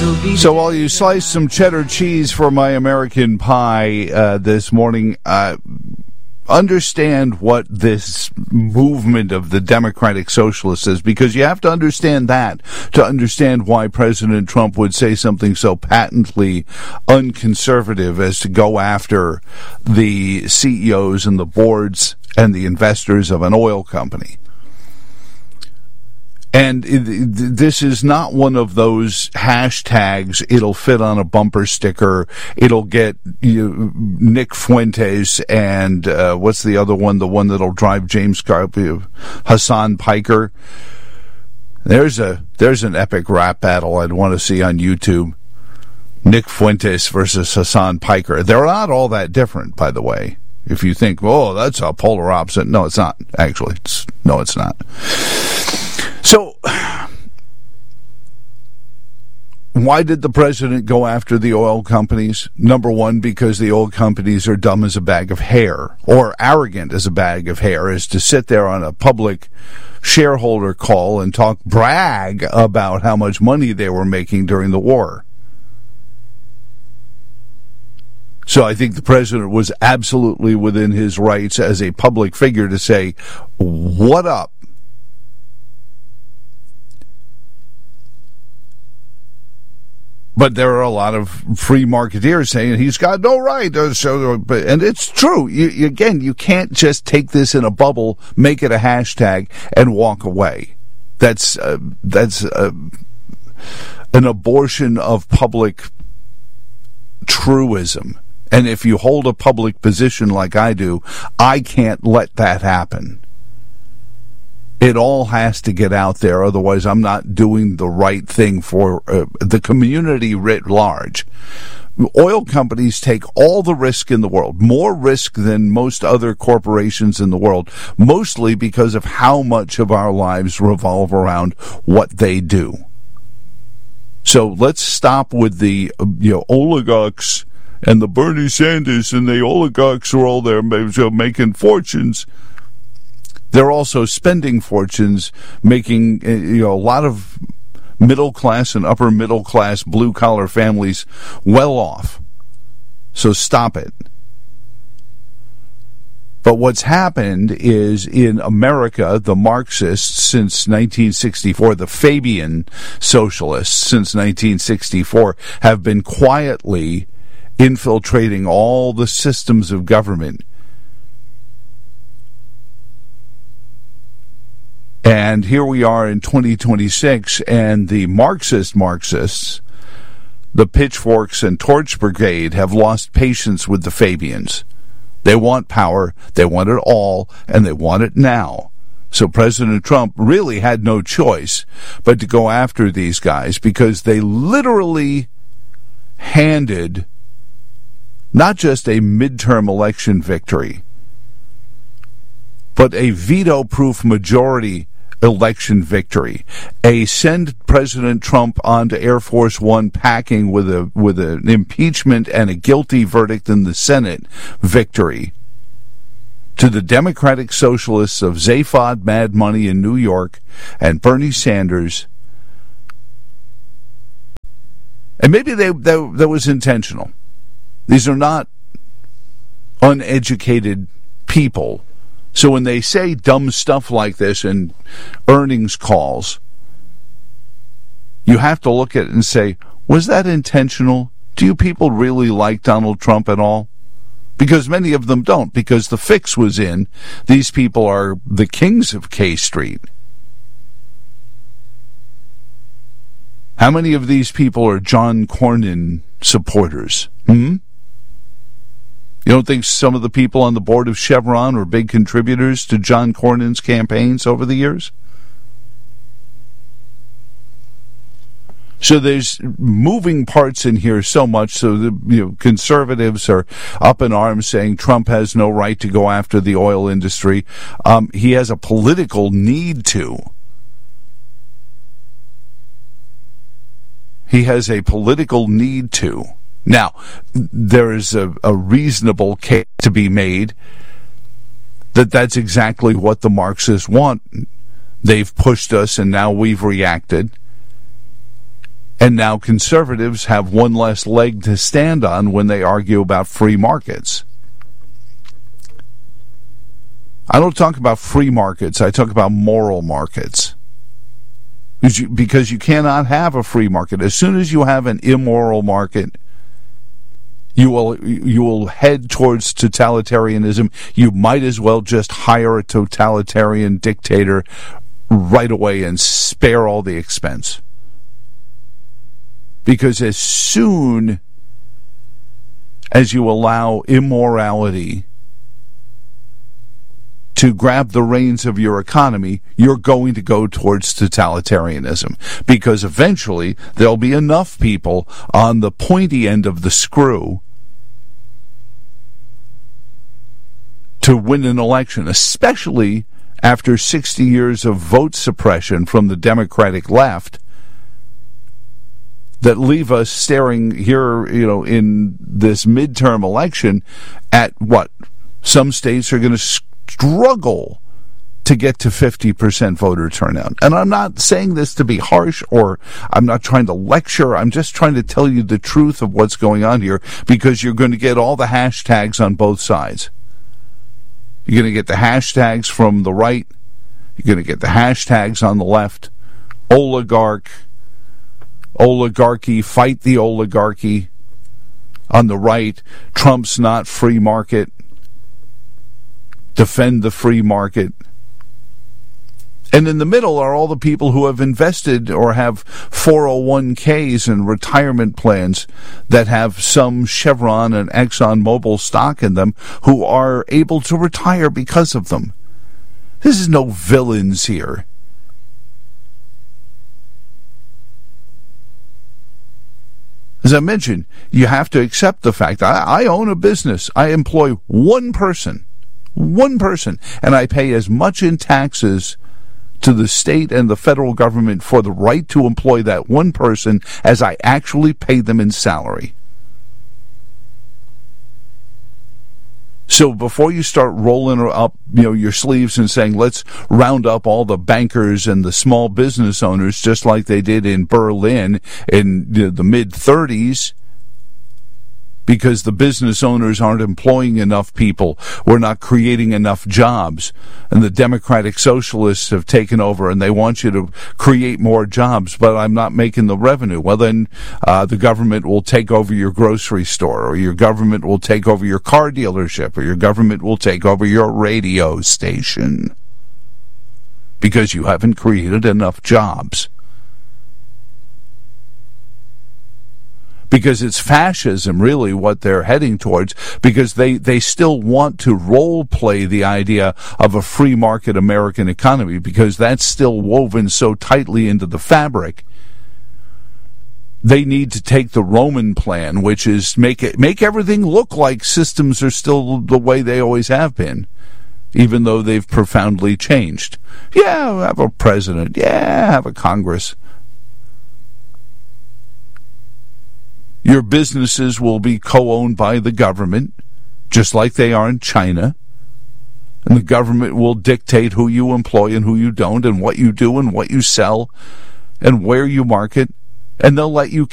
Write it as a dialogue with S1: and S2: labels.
S1: So while you slice some cheddar cheese for my American pie this morning, understand what this movement of the Democratic Socialists is, because you have to understand that to understand why President Trump would say something so patently unconservative as to go after the CEOs and the boards and the investors of an oil company. And this is not one of those hashtags, it'll fit on a bumper sticker, it'll get Nick Fuentes and what's the other one, the one that'll drive James Carville, Hassan Piker. There's an epic rap battle I'd want to see on YouTube. Nick Fuentes versus Hassan Piker. They're not all that different, by the way. If you think, oh, that's a polar opposite. No, it's not, actually. No, it's not. So, why did the president go after the oil companies? Number one, because the oil companies are dumb as a bag of hair, or arrogant as a bag of hair, is to sit there on a public shareholder call and brag about how much money they were making during the war. So I think the president was absolutely within his rights as a public figure to say, what up? But there are a lot of free marketeers saying he's got no right. And it's true. You can't just take this in a bubble, make it a hashtag, and walk away. That's an abortion of public truism. And if you hold a public position like I do, I can't let that happen. It all has to get out there, otherwise I'm not doing the right thing for the community writ large. Oil companies take all the risk in the world, more risk than most other corporations in the world, mostly because of how much of our lives revolve around what they do. So let's stop with the oligarchs and the Bernie Sanders and the oligarchs are all there making fortunes. They're also spending fortunes, making a lot of middle class and upper middle class blue collar families well off. So stop it. But what's happened is in America, the Marxists since 1964, the Fabian socialists since 1964, have been quietly infiltrating all the systems of government. And here we are in 2026, and the Marxists, the pitchforks and torch brigade, have lost patience with the Fabians. They want power, they want it all, and they want it now. So President Trump really had no choice but to go after these guys, because they literally handed not just a midterm election victory, but a veto-proof majority election victory, a send President Trump onto Air Force One packing with an impeachment and a guilty verdict in the Senate victory to the Democratic Socialists of Zaphod Mad Money in New York and Bernie Sanders. And maybe that was intentional. These are not uneducated people. So when they say dumb stuff like this in earnings calls, you have to look at it and say, was that intentional? Do you people really like Donald Trump at all? Because many of them don't, because the fix was in. These people are the kings of K Street. How many of these people are John Cornyn supporters? You don't think some of the people on the board of Chevron were big contributors to John Cornyn's campaigns over the years? So there's moving parts in here so much, so the conservatives are up in arms saying Trump has no right to go after the oil industry. He has a political need to. He has a political need to. Now, there is a reasonable case to be made that that's exactly what the Marxists want. They've pushed us, and now we've reacted. And now conservatives have one less leg to stand on when they argue about free markets. I don't talk about free markets. I talk about moral markets. Because you cannot have a free market. As soon as you have an immoral market, you will head towards totalitarianism. You might as well just hire a totalitarian dictator right away and spare all the expense. Because as soon as you allow immorality to grab the reins of your economy, you're going to go towards totalitarianism. Because eventually there'll be enough people on the pointy end of the screw to win an election, especially after 60 years of vote suppression from the Democratic left, that leave us staring here, in this midterm election at what some states are going to struggle to get to 50% voter turnout. And I'm not saying this to be harsh, or I'm not trying to lecture. I'm just trying to tell you the truth of what's going on here, because you're going to get all the hashtags on both sides. You're going to get the hashtags from the right. You're going to get the hashtags on the left. Oligarchy, fight the oligarchy. On the right, Trump's not free market. Defend the free market. And in the middle are all the people who have invested or have 401ks and retirement plans that have some Chevron and ExxonMobil stock in them, who are able to retire because of them. This is no villains here. As I mentioned, you have to accept the fact I own a business. I employ one person, and I pay as much in taxes to the state and the federal government for the right to employ that one person as I actually pay them in salary. So before you start rolling up, your sleeves and saying, let's round up all the bankers and the small business owners, just like they did in Berlin in the mid-30s, because the business owners aren't employing enough people, we're not creating enough jobs, and the Democratic Socialists have taken over and they want you to create more jobs, but I'm not making the revenue. Well, then the government will take over your grocery store, or your government will take over your car dealership, or your government will take over your radio station, because you haven't created enough jobs. Because it's fascism, really, what they're heading towards, because they still want to role play the idea of a free market American economy, because that's still woven so tightly into the fabric. They need to take the Roman plan, which is make everything look like systems are still the way they always have been, even though they've profoundly changed. Yeah, have a president. Yeah, have a Congress. Your businesses will be co-owned by the government, just like they are in China. And the government will dictate who you employ and who you don't, and what you do and what you sell and where you market. And they'll let you